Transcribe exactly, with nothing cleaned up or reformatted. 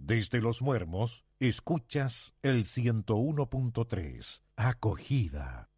Desde Los Muermos, escuchas el ciento uno punto tres, Acogida.